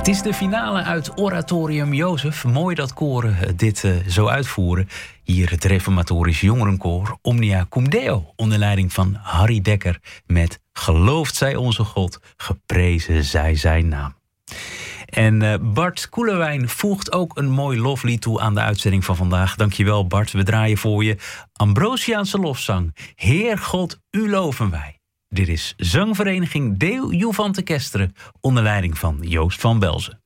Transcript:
Het is de finale uit Oratorium Jozef. Mooi dat koren dit zo uitvoeren. Hier het Reformatorisch Jongerenkoor Omnia Cum Deo, onder leiding van Harry Dekker met Geloofd zij onze God, geprezen zij zijn naam. En Bart Koelewijn voegt ook een mooi loflied toe aan de uitzending van vandaag. Dankjewel Bart, we draaien voor je Ambrosiaanse lofzang. Heer God, u loven wij. Dit is zangvereniging Deo Juvante Kesteren onder leiding van Joost van Belzen.